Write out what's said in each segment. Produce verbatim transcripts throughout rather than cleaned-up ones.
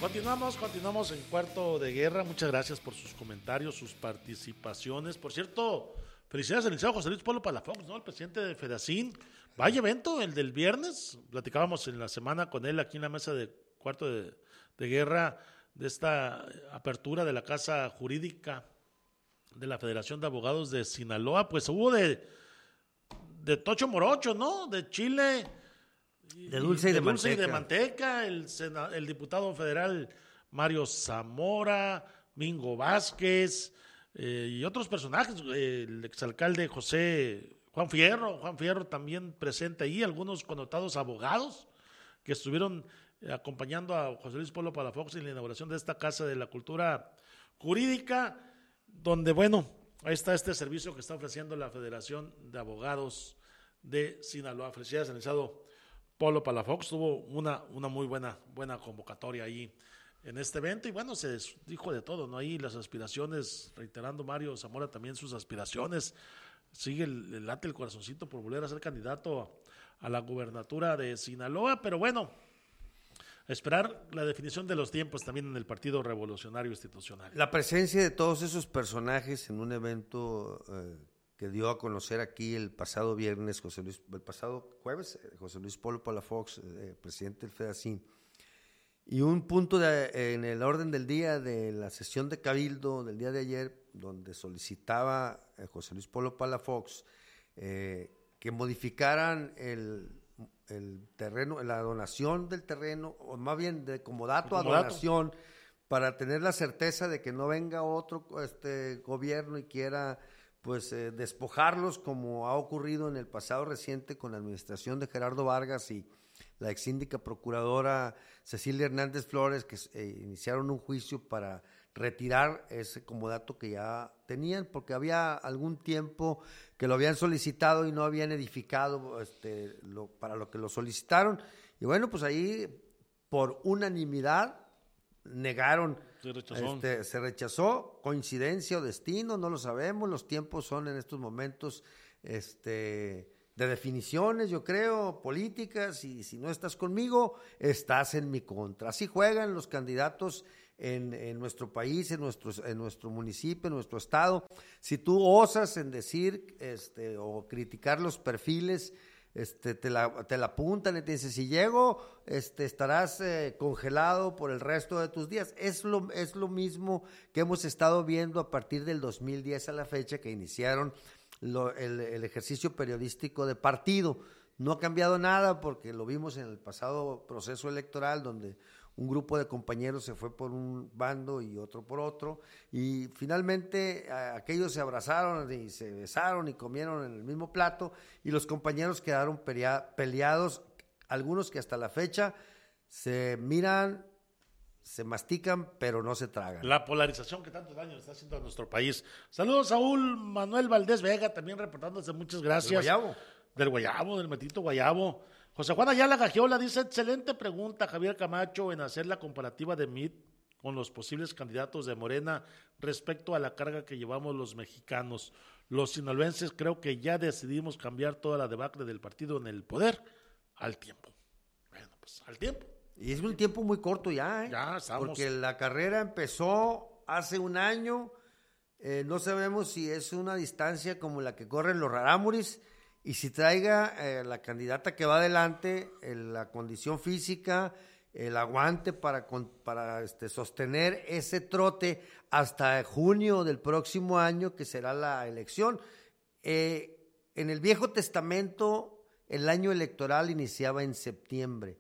Continuamos, continuamos en Cuarto de Guerra. Muchas gracias por sus comentarios, sus participaciones. Por cierto, felicidades al licenciado José Luis Polo Palafox, ¿no? El presidente de Fedacin. Vaya evento, el del viernes. Platicábamos en la semana con él aquí en la mesa de Cuarto de, de Guerra de esta apertura de la Casa Jurídica de la Federación de Abogados de Sinaloa. Pues hubo de, de Tocho Morocho, ¿no? De Chile... De dulce y de, de, dulce manteca. y de manteca, el, sena, el diputado federal Mario Zamora, Mingo Vázquez eh, y otros personajes, eh, el exalcalde José Juan Fierro, Juan Fierro también presente ahí, algunos connotados abogados que estuvieron eh, acompañando a José Luis Polo Palafox en la inauguración de esta Casa de la Cultura Jurídica, donde, bueno, ahí está este servicio que está ofreciendo la Federación de Abogados de Sinaloa. Felicidades, licenciado Polo Palafox. Tuvo una, una muy buena, buena convocatoria ahí en este evento y bueno, se dijo de todo, ¿no? Ahí las aspiraciones, reiterando Mario Zamora también sus aspiraciones, sigue el, el late el corazoncito por volver a ser candidato a, a la gubernatura de Sinaloa, pero bueno, esperar la definición de los tiempos también en el Partido Revolucionario Institucional. La presencia de todos esos personajes en un evento eh, que dio a conocer aquí el pasado viernes, José Luis, el pasado jueves, José Luis Polo Palafox, eh, presidente del Fedacin, y un punto de, en el orden del día de la sesión de Cabildo del día de ayer, donde solicitaba eh, José Luis Polo Palafox eh, que modificaran el, el terreno, la donación del terreno, o más bien de comodato a donación, para tener la certeza de que no venga otro este gobierno y quiera pues eh, despojarlos, como ha ocurrido en el pasado reciente con la administración de Gerardo Vargas y la ex síndica procuradora Cecilia Hernández Flores, que eh, iniciaron un juicio para retirar ese comodato que ya tenían, porque había algún tiempo que lo habían solicitado y no habían edificado este, lo, para lo que lo solicitaron, y bueno, pues ahí por unanimidad negaron. Se rechazó. Este, se rechazó, coincidencia o destino, no lo sabemos, los tiempos son en estos momentos este, de definiciones, yo creo, políticas, y si no estás conmigo, estás en mi contra. Así juegan los candidatos en, en nuestro país, en nuestro, en nuestro municipio, en nuestro estado. Si tú osas en decir este, o criticar los perfiles, Este, te la, te la apuntan y te dicen, si llego, este, estarás eh, congelado por el resto de tus días. Es lo, es lo mismo que hemos estado viendo a partir del dos mil diez a la fecha, que iniciaron lo, el, el ejercicio periodístico de partido. No ha cambiado nada, porque lo vimos en el pasado proceso electoral, donde un grupo de compañeros se fue por un bando y otro por otro, y finalmente a, aquellos se abrazaron y se besaron y comieron en el mismo plato, y los compañeros quedaron pelea, peleados, algunos que hasta la fecha se miran, se mastican, pero no se tragan. La polarización que tanto daño está haciendo a nuestro país. Saludos, Saúl Manuel Valdés Vega, también reportándose, muchas gracias. Del Guayabo. Del Guayabo, del Metito Guayabo. José Juan Ayala Gagiola dice, excelente pregunta, Javier Camacho, en hacer la comparativa de M I T con los posibles candidatos de Morena respecto a la carga que llevamos los mexicanos. Los sinaloenses creo que ya decidimos cambiar toda la debacle del partido en el poder al tiempo. Bueno, pues al tiempo. Y es un tiempo muy corto ya, ¿eh? Ya estamos. Porque la carrera empezó hace un año, eh, no sabemos si es una distancia como la que corren los rarámuris, y si traiga eh, la candidata que va adelante, eh, la condición física, el aguante para, con, para este, sostener ese trote hasta junio del próximo año, que será la elección. Eh, en el Viejo Testamento, el año electoral iniciaba en septiembre.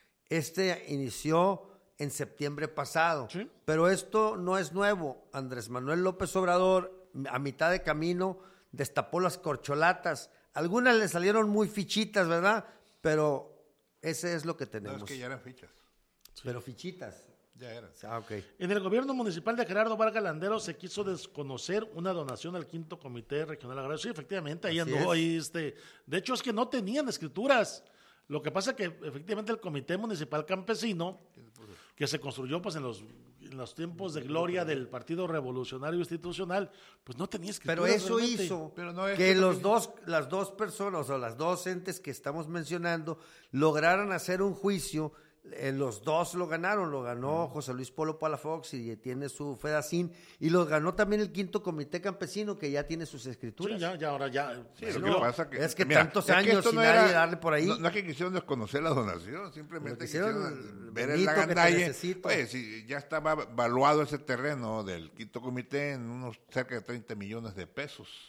Este inició en septiembre pasado. ¿Sí? Pero esto no es nuevo. Andrés Manuel López Obrador, a mitad de camino, destapó las corcholatas. Algunas le salieron muy fichitas, ¿verdad? Pero ese es lo que tenemos. No, es que ya eran fichas. Sí. Pero fichitas. Ya eran. Ah, ok. En el gobierno municipal de Gerardo Vargas Landero se quiso desconocer una donación al quinto comité regional agrario. Sí, efectivamente, ahí Así andó, es. ahí este. De hecho, es que no tenían escrituras. Lo que pasa es que efectivamente el comité municipal campesino, que se construyó pues en los en los tiempos de gloria del Partido Revolucionario Institucional, pues no tenía escrituras. Pero eso realmente. hizo Pero no es que que los también- dos, las dos personas o las dos entes que estamos mencionando lograran hacer un juicio eh, los dos lo ganaron, lo ganó José Luis Polo Palafox y tiene su Fedacín, y los ganó también el quinto comité campesino que ya tiene sus escrituras. Sí, ya, ya, ahora ya. Sí, Bueno, lo que pasa que, es que mira, tantos es que años esto sin no nadie era- darle por ahí. No, no es que quisieron desconocer la donación, simplemente quisieron, quisieron ver el Benito, que te lagandalle. necesito. Oye, si ya estaba valuado ese terreno del quinto comité en unos cerca de treinta millones de pesos.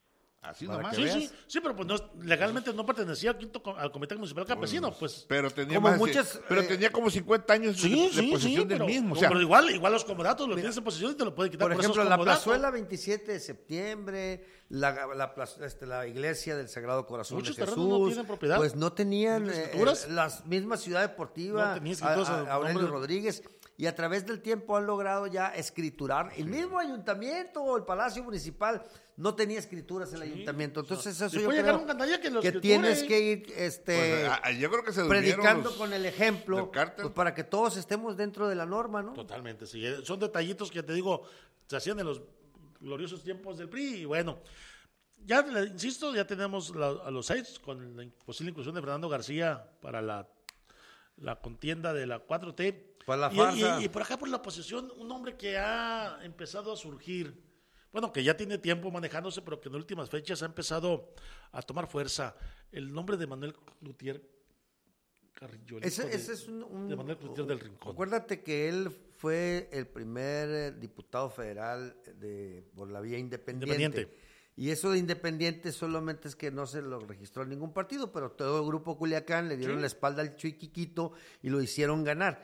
Así Para nomás. que Sí, veas. sí, sí, pero pues no, legalmente no pertenecía al, quinto, co- al Comité Municipal Campesino, pues. Pero tenía Como más de- muchas, pero eh, tenía como cincuenta años de- Sí, de, sí, posesión sí, del pero, mismo. O sea, pero igual, igual los comodatos los tienes en posesión y te lo pueden quitar Por por, ejemplo, esos la comodatos. plazuela veintisiete de septiembre, la, la, plaza- este, la iglesia del Sagrado Corazón Muchos de Jesús, terrenos no tienen propiedad. pues no tenían ¿No tienen eh, escrituras? eh, las mismas Ciudad Deportiva, No tenía a- escrituras a- a Aurelio nombre de- Rodríguez, y a través del tiempo han logrado ya escriturar. El mismo ayuntamiento o el Palacio Municipal no tenía escrituras el ayuntamiento. Entonces eso Y yo puede llegar creo un gandalla que lo que escriture. tienes que ir este, pues, a- a- yo creo que se durmieron predicando los- con el ejemplo, del cártel. pues, para que todos estemos dentro de la norma, ¿no? Totalmente, sí. eh, Son detallitos que te digo, se hacían en los gloriosos tiempos del P R I y bueno. Ya, le insisto, ya tenemos la- a los seis con la posible inclusión de Fernando García para la, la contienda de la cuatro T. Para la Y- farsa. Y, y por acá por la oposición, un hombre que ha empezado a surgir, bueno, que ya tiene tiempo manejándose, pero que en últimas fechas ha empezado a tomar fuerza. El nombre de Manuel Cloutier Carrillo. el Ese, hijo de- ese es un, un- de Manuel Cloutier del Rincón. Acuérdate que él fue el primer eh, diputado federal de por la vía independiente. Independiente. Y eso de independiente solamente es que no se lo registró en ningún partido, pero todo el grupo Culiacán le dieron Sí. la espalda al Chiquiquito y lo hicieron ganar.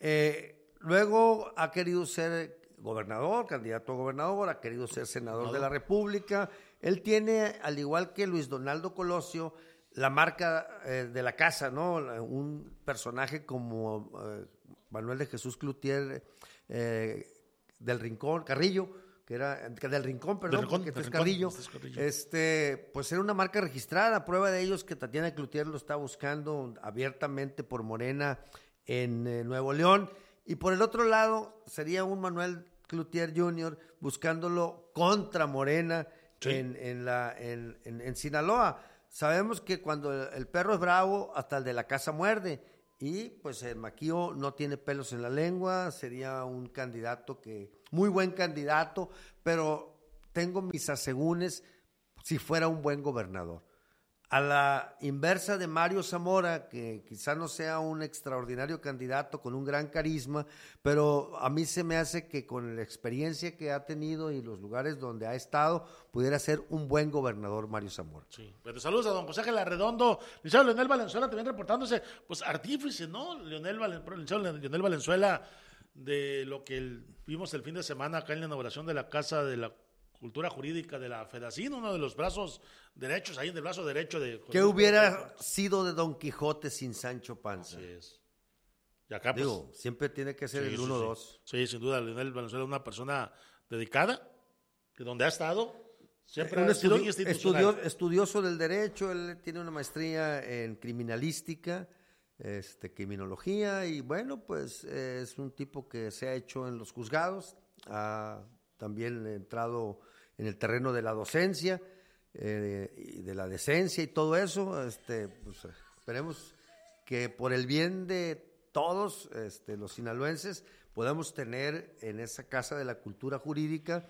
Eh, luego ha querido ser gobernador, candidato a gobernador, ha querido ser senador de la República. Él tiene, al igual que Luis Donaldo Colosio, la marca eh, de la casa, ¿no? La- Un personaje como eh, Manuel de Jesús Cloutier eh, del Rincón, Carrillo, que era del Rincón, perdón, Rincón, porque este del es Rincón, Carrillo. este es Carrillo. Este, pues era una marca registrada. Prueba de ello es que Tatiana Cloutier lo está buscando abiertamente por Morena en eh, Nuevo León. Y por el otro lado, sería un Manuel Cloutier junior buscándolo contra Morena Sí. en, en, la, en, en- en Sinaloa. Sabemos que cuando el, el perro es bravo, hasta el de la casa muerde. Y pues el Maquío no tiene pelos en la lengua, sería un candidato que, muy buen candidato, pero tengo mis asegúnes si fuera un buen gobernador. A la inversa de Mario Zamora, que quizá no sea un extraordinario candidato con un gran carisma, pero a mí se me hace que con la experiencia que ha tenido y los lugares donde ha estado, pudiera ser un buen gobernador Mario Zamora. Sí, pues saludos a don José Ángel Arredondo, licenciado Leonel Valenzuela también reportándose, pues artífice, ¿no? Leonel, Valen, licenciado Leonel Valenzuela, de lo que el- vimos el fin de semana acá en la inauguración de la Casa de la Cultura Jurídica de la Fedacín, uno de los brazos derechos, ahí en el brazo derecho de... ¿Qué hubiera sido de Don Quijote sin Sancho Panza? Así es. Y acá, pues... Digo, siempre tiene que ser sí, el sí, uno sí. dos. Sí, sin duda, Leonel Valenzuela es una persona dedicada, de donde ha estado, siempre Un ha sido estudi- institucional. estudio- estudioso del derecho, él tiene una maestría en criminalística, este, criminología, y bueno, pues eh, es un tipo que se ha hecho en los juzgados, ha también entrado en el terreno de la docencia eh, y de la decencia y todo eso. Este, pues, esperemos que por el bien de todos este, los sinaloenses podamos tener en esa Casa de la Cultura Jurídica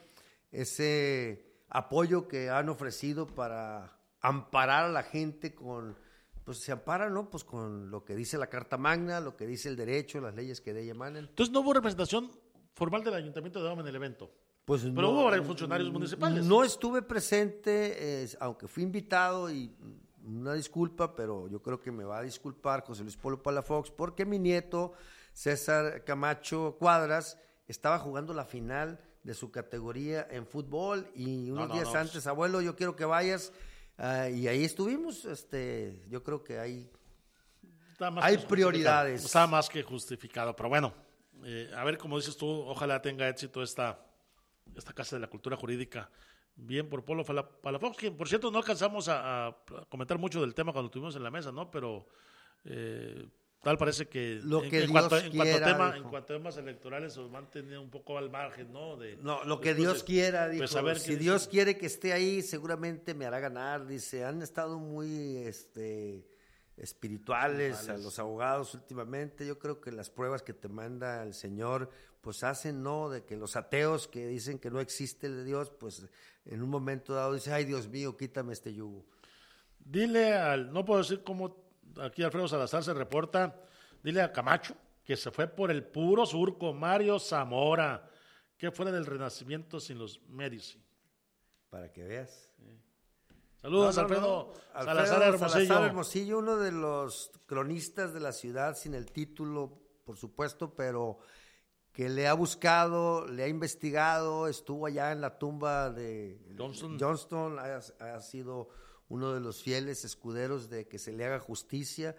ese apoyo que han ofrecido para amparar a la gente con, pues se ampara, ¿no? Pues con lo que dice la Carta Magna, lo que dice el derecho, las leyes que de ella emanan. Entonces no hubo representación formal del Ayuntamiento de Doma en el evento. Pues Pero no, hubo varios funcionarios municipales. No estuve presente, eh, aunque fui invitado y una disculpa, pero yo creo que me va a disculpar José Luis Polo Palafox, porque mi nieto, César Camacho Cuadras, estaba jugando la final de su categoría en fútbol y unos no, días no, antes, abuelo, yo quiero que vayas, ah, y ahí estuvimos. Este, yo creo que ahí Está más hay que prioridades. justificado. Está más que justificado, pero bueno, eh, a ver, como dices tú, ojalá tenga éxito esta, esta Casa de la Cultura Jurídica. Bien por Polo Fala- Palafox, que por cierto no alcanzamos a, a comentar mucho del tema cuando estuvimos en la mesa, ¿no? Pero eh, tal parece que, Lo en, que en cuanto, Dios en, cuanto quiera, tema, dijo. en cuanto a temas electorales se van teniendo un poco al margen, ¿no? De, No, lo que después Dios de- quiera, dijo. pues, a ver qué Si dice. Dios quiere que esté ahí, seguramente me hará ganar. Dice, han estado muy, este, espirituales, Vale. a los abogados últimamente. Yo creo que las pruebas que te manda el Señor, pues hacen, ¿no? De que los ateos que dicen que no existe el Dios, pues en un momento dado dice, ay Dios mío, quítame este yugo. Dile al, no puedo decir cómo aquí Alfredo Salazar se reporta, dile a Camacho que se fue por el puro surco, Mario Zamora, que fuera del Renacimiento sin los Medici. Para que veas. Saludos, No, no, Alfredo, no. Salazar Hermosillo. Salazar Hermosillo, uno de los cronistas de la ciudad, sin el título, por supuesto, pero que le ha buscado, le ha investigado, estuvo allá en la tumba de Johnston. Johnston, ha, ha sido uno de los fieles escuderos de que se le haga justicia.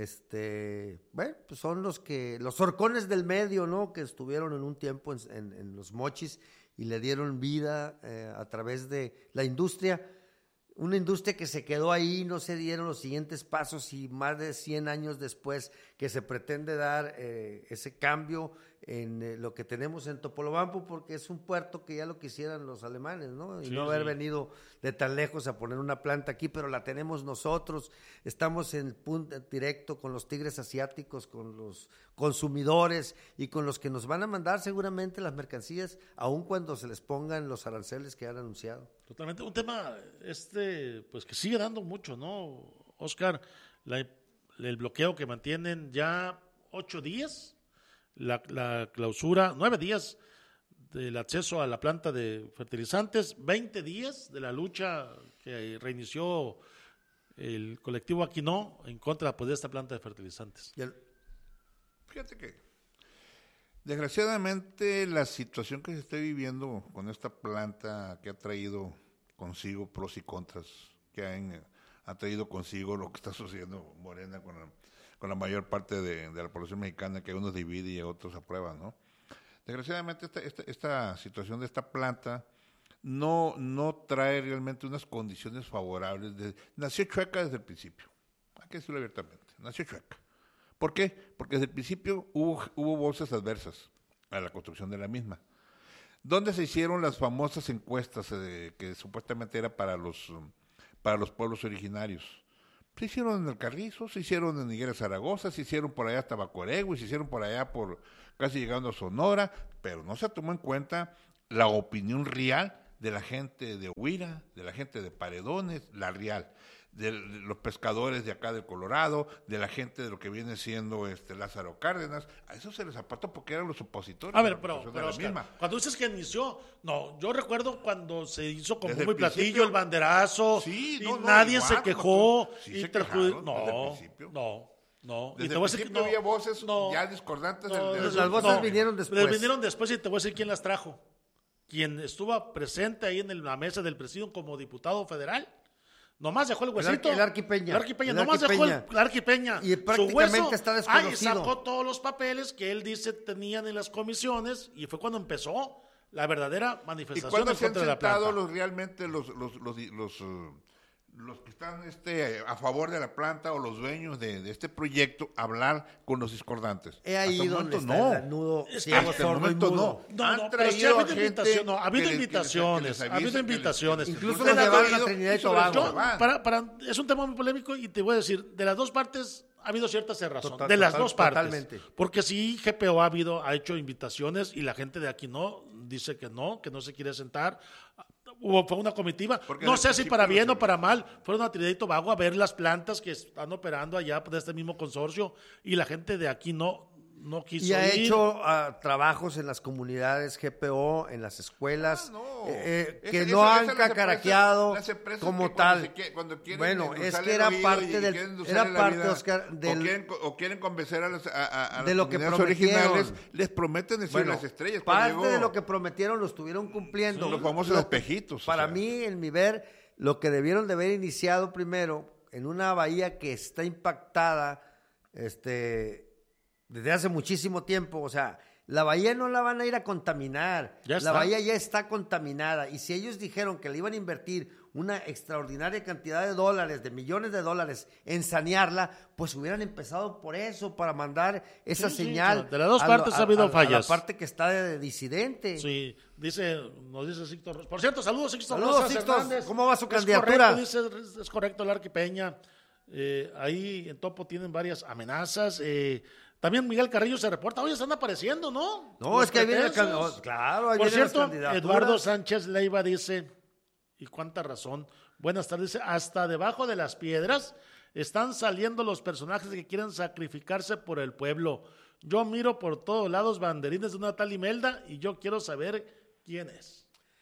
Este, bueno, pues son los que, los horcones del medio, ¿no? Que estuvieron en un tiempo en, en, en los Mochis y le dieron vida eh, a través de la industria. Una industria que se quedó ahí, no se dieron los siguientes pasos y más de cien años después que se pretende dar eh, ese cambio en eh, lo que tenemos en Topolobampo, porque es un puerto que ya lo quisieran los alemanes, ¿no? Y Sí, no haber sí. venido de tan lejos a poner una planta aquí, pero la tenemos nosotros. Estamos en punto directo con los tigres asiáticos, con los consumidores y con los que nos van a mandar seguramente las mercancías, aun cuando se les pongan los aranceles que han anunciado. Totalmente, un tema este, pues que sigue dando mucho, ¿no, Oscar? La, el bloqueo que mantienen ya ocho días, la, la clausura, nueve días del acceso a la planta de fertilizantes, veinte días de la lucha que reinició el colectivo Aquino en contra pues, de esta planta de fertilizantes. Y el, Fíjate que, desgraciadamente, la situación que se está viviendo con esta planta que ha traído consigo pros y contras, que han, ha traído consigo lo que está sucediendo Morena con la, con la mayor parte de, de la población mexicana, que a unos divide y a otros aprueba, ¿no? Desgraciadamente, esta, esta, esta situación de esta planta no, no trae realmente unas condiciones favorables. De, nació chueca desde el principio, hay que decirlo abiertamente, nació chueca. ¿Por qué? Porque desde el principio hubo, hubo voces adversas a la construcción de la misma. ¿Dónde se hicieron las famosas encuestas eh, que supuestamente era para los, um, para los pueblos originarios? Se hicieron en el Carrizo, se hicieron en Higuera Zaragoza, se hicieron por allá hasta Bacoregui, se hicieron por allá por casi llegando a Sonora, pero no se tomó en cuenta la opinión real de la gente de Huira, de la gente de Paredones, la real, de los pescadores de acá del Colorado, de la gente de lo que viene siendo este Lázaro Cárdenas. A eso se les apartó porque eran los opositores. A ver, de la pero, construcción pero de la Oscar, misma. cuando dices que inició, no, yo recuerdo cuando se hizo con Desde bombo y el platillo principio. el banderazo Sí, y no, no, nadie igual, se como quejó. tú. Sí y se te quejaron adju- desde el no, principio. no, no. Y Desde te el voy a decir que principio no, había voces no, ya discordantes. no, del- del- desde- Las voces no, vinieron después. Vinieron después y te voy a decir quién las trajo. Quien estuvo presente ahí en el- la mesa del presidium como diputado federal. Nomás dejó el huesito. Arqui- el Arqui Peña. El Arqui Peña, El nomás Arqui dejó Peña. el, el Arqui Peña. Y Su prácticamente hueso. está Ah, y desconocido. sacó todos los papeles que él dice tenían en las comisiones y fue cuando empezó la verdadera ¿Y manifestación cuándo en se han contra de la planta. sentado los realmente los los los los, uh, los que están este a favor de la planta o los dueños de, de este proyecto a hablar con los discordantes? He ahí Hasta el donde momento está no. el nudo Es que ciego, hasta el sordo y momento mudo. no. No, Han no, pero sí traído ha a habido gente invitación, no, ha habido que les- que les- invitaciones, que les ha habido avisen, que les- invitaciones. que les- Incluso que nos les llevaron han a ido Trinidad y y se les Tobago. han ido. Para, para, es un tema muy polémico y te voy a decir, de las dos partes ha habido cierta cerrazón, Total- de las total- dos partes. totalmente. Porque sí, G P O ha habido, ha hecho invitaciones y la gente de aquí no, dice que no, que no se quiere sentar. Hubo, fue una comitiva, Porque no desde sé el si para principio bien lo o para mal, fueron a Trinidad y Tobago a ver las plantas que están operando allá de este mismo consorcio y la gente de aquí no, no quiso Y ha ir. hecho ah, trabajos en las comunidades G P O, en las escuelas, Ah, no. eh, eh, que Esa- no esa- han esas las cacaraqueado empresas- las empresas como que cuando tal. se quie- cuando quieren Bueno, es endulzarle que el era oído parte y del, quieren endulzarle era la parte, vida, Oscar, o del, quieren, o quieren convencer a, las, a, a- a de las lo que comunidades prometieron. originales, les prometen decir bueno, las estrellas. parte Cuando llegó- de lo que prometieron lo estuvieron cumpliendo. Sí, los famosos Lo- espejitos, o Para sea. mí, en mi ver, lo que debieron de haber iniciado primero en una bahía que está impactada, este, desde hace muchísimo tiempo, o sea, la bahía no la van a ir a contaminar, Ya la está. bahía ya está contaminada, y si ellos dijeron que le iban a invertir una extraordinaria cantidad de dólares, de millones de dólares en sanearla, pues hubieran empezado por eso, para mandar esa Sí, sí, señal. de las dos a partes ha habido a- a fallas. la parte que está de disidente. Sí, dice, nos dice Sixto Rosas. Por cierto, saludos Sixto Saludos, Rosas Sixto. Hernández. ¿Cómo va su Es candidatura? correcto, dice, es correcto el Arqui Peña. Eh, ahí en Topo tienen varias amenazas. Eh, también Miguel Carrillo se reporta. Oye, están apareciendo, ¿no? No, Los es que ahí viene el pretensos. can- claro, ahí Por vienen las cierto, candidaturas. Eduardo Sánchez Leiva dice, y cuánta razón, buenas tardes, dice, hasta debajo de las piedras están saliendo los personajes que quieren sacrificarse por el pueblo. Yo miro por todos lados banderines de una tal Imelda y yo quiero saber quién es.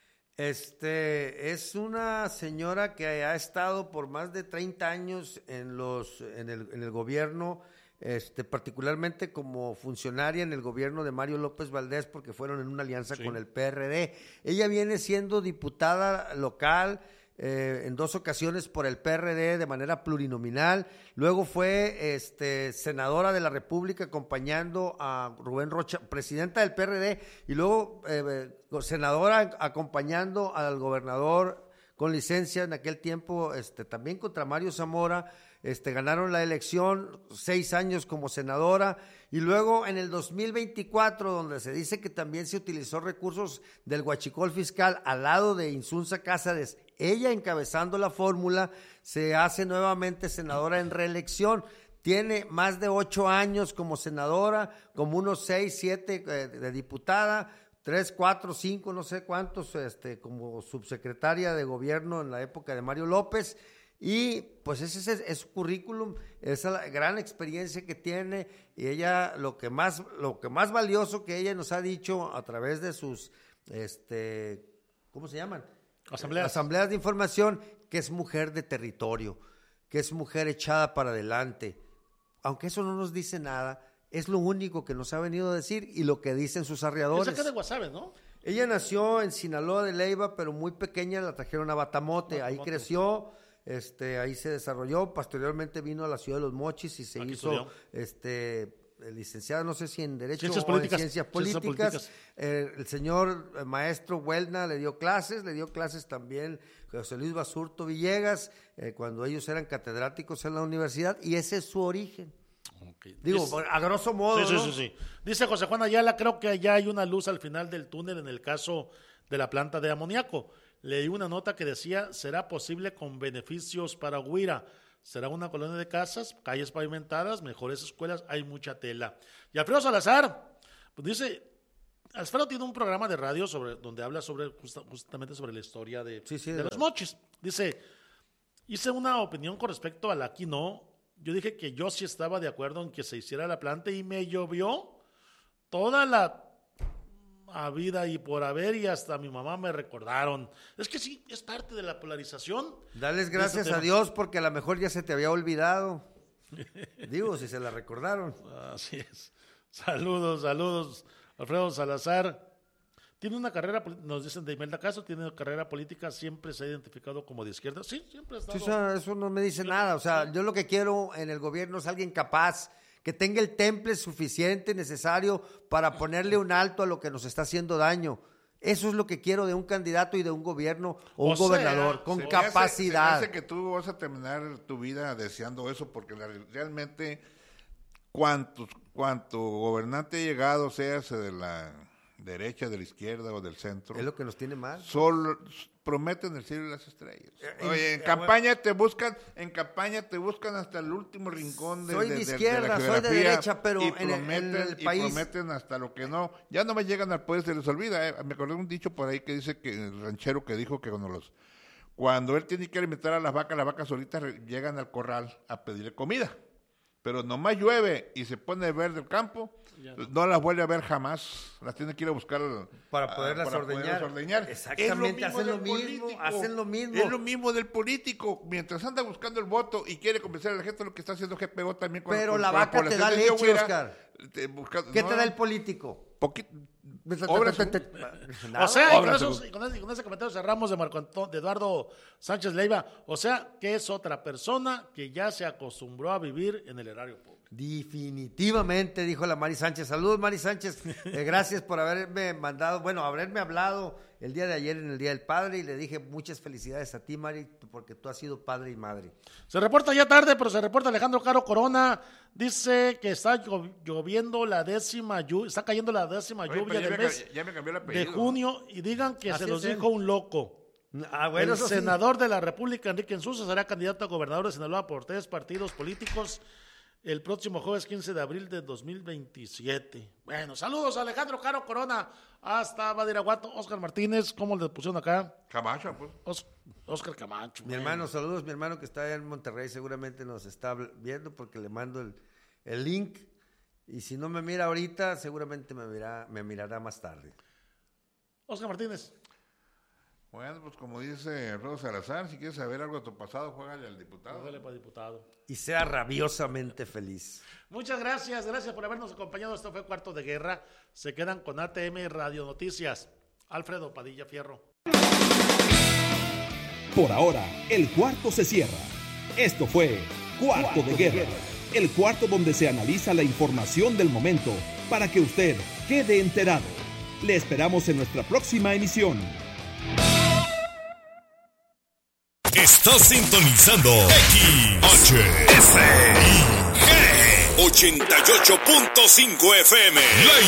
Este es una señora que ha estado por más de treinta años en los en el, en el gobierno, este particularmente como funcionaria en el gobierno de Mario López Valdés, porque fueron en una alianza Sí. con el P R D. Ella viene siendo diputada local eh, en dos ocasiones por el P R D de manera plurinominal. Luego fue este, senadora de la República acompañando a Rubén Rocha, presidenta del P R D, y luego eh, senadora acompañando al gobernador con licencia en aquel tiempo, este, también contra Mario Zamora. Este, ganaron la elección, seis años como senadora, y luego en el dos mil veinticuatro, donde se dice que también se utilizó recursos del huachicol fiscal al lado de Insunza Cázares, ella encabezando la fórmula, se hace nuevamente senadora en reelección. Tiene más de ocho años como senadora, como unos seis, siete eh, de diputada, tres, cuatro, cinco, no sé cuántos, este, como subsecretaria de gobierno en la época de Mario López. Y pues ese es, es su currículum, esa la gran experiencia que tiene, y ella lo que más lo que más valioso que ella nos ha dicho a través de sus este ¿cómo se llaman? Asambleas. Asambleas de información, que es mujer de territorio, que es mujer echada para adelante. Aunque eso no nos dice nada, es lo único que nos ha venido a decir y lo que dicen sus arreadores. Esa que de Guasave, ¿no? Ella nació en Sinaloa de Leiva, pero muy pequeña la trajeron a Batamote, ahí Batamote. creció, este, ahí se desarrolló, posteriormente vino a la ciudad de Los Mochis y se Aquí hizo estudió. este, licenciada, no sé si en Derecho Ciencias o políticas. en Ciencias Ciencias Políticas. políticas. Eh, el señor eh, maestro Huelna le dio clases, le dio clases también José Luis Basurto Villegas, eh, cuando ellos eran catedráticos en la universidad, y ese es su origen. Okay. Digo, Dice- a grosso modo, Sí, sí, ¿no? sí, sí. Dice José Juan Ayala, creo que ya hay una luz al final del túnel en el caso de la planta de amoníaco. Leí una nota que decía, será posible con beneficios para Huira. Será una colonia de casas, calles pavimentadas, mejores escuelas, hay mucha tela. Y Alfredo Salazar, pues dice, Alfredo tiene un programa de radio sobre donde habla sobre justa- justamente sobre la historia de, Sí, sí, de de los la- mochis. Dice, hice una opinión con respecto a la aquí no. Yo dije que yo sí estaba de acuerdo en que se hiciera la planta y me llovió toda la habida y por haber, y hasta mi mamá me recordaron. Es que sí, es parte de la polarización. Dales de gracias este a tema. Dios porque a lo mejor ya se te había olvidado. Digo, si se la recordaron. Así es. Saludos, saludos. Alfredo Salazar. Tiene una carrera, poli- nos dicen de Imelda Caso, tiene una carrera política, siempre se ha identificado como de izquierda. Sí, siempre ha estado. Sí, o sea, eso no me dice nada. O sea, yo lo que quiero en el gobierno es alguien capaz, que tenga el temple suficiente, necesario para ponerle un alto a lo que nos está haciendo daño. Eso es lo que quiero de un candidato y de un gobierno o, O un sea, gobernador, con Se me hace- capacidad. se me hace que tú vas a terminar tu vida deseando eso, porque la- realmente cuantos, cuanto gobernante llegado, seas de la derecha, de la izquierda o del centro, Es lo que nos tiene mal. solo prometen el cielo y las estrellas. Eh, Oye, en eh, campaña te buscan, en campaña te buscan hasta el último rincón de, Soy de de- de- izquierda, la soy de geografía derecha, pero y en el- en prometen, el y país- prometen hasta lo que no. Ya no me llegan al poder, se les olvida. eh. Me acordé de un dicho por ahí que dice que el ranchero que dijo que cuando los cuando él tiene que alimentar a las vacas, las vacas solitas re- llegan al corral a pedirle comida. Pero nomás llueve y se pone verde el campo, Ya no. no. las vuelve a ver jamás. Las tiene que ir a buscar al- Para poderlas para ordeñar. ordeñar. Exactamente, Es hacen lo del mismo, hacen lo mismo. Es lo mismo del político. Mientras anda buscando el voto y quiere convencer a la gente, lo que está haciendo G P O también con Pero con- la con vaca te población da de leche, Huira, Oscar. te busca- ¿Qué no, te da el político? poquito- Obras- obras- O sea, y con, Obras- esos- y con ese, y con ese comentario cerramos de Marco Anto- de Eduardo Sánchez Leiva. O sea, que es otra persona que ya se acostumbró a vivir en el erario público. Definitivamente, dijo la Mari Sánchez. Saludos, Mari Sánchez. Eh, gracias por haberme mandado, bueno, haberme hablado el día de ayer en el Día del Padre, y le dije muchas felicidades a ti, Mari, porque tú has sido padre y madre. Se reporta ya tarde, pero se reporta Alejandro Caro Corona. Dice que está llo- lloviendo la décima lluvia, está cayendo la décima Oye, lluvia pero ya del me mes ca- ya me cambió el de apellido. junio, y digan que Así se los es él. dijo un loco. Ah, bueno, el eso sí. senador de la República, Enrique Insulza, será candidato a gobernador de Sinaloa por tres partidos políticos el próximo jueves quince de abril de dos mil veintisiete. Bueno, saludos a Alejandro Caro Corona, hasta Badiraguato. Oscar Martínez, ¿cómo le pusieron acá? Camacho, pues. Os- Oscar Camacho. Mi bueno. hermano, saludos, mi hermano que está allá en Monterrey, seguramente nos está viendo porque le mando el, el link. Y si no me mira ahorita, seguramente me, mira, me mirará más tarde. Oscar Martínez. Bueno, pues como dice Alfredo Salazar, si quieres saber algo de tu pasado, juégale al diputado. Dale para diputado. Y sea rabiosamente feliz. Muchas gracias, gracias por habernos acompañado. Esto fue Cuarto de Guerra. Se quedan con A T M Radio Noticias. Alfredo Padilla Fierro. Por ahora, el cuarto se cierra. Esto fue Cuarto, cuarto de Guerra, Guerra, el cuarto donde se analiza la información del momento para que usted quede enterado. Le esperamos en nuestra próxima emisión. Estás sintonizando X H S I G ochenta y ocho punto cinco F M. La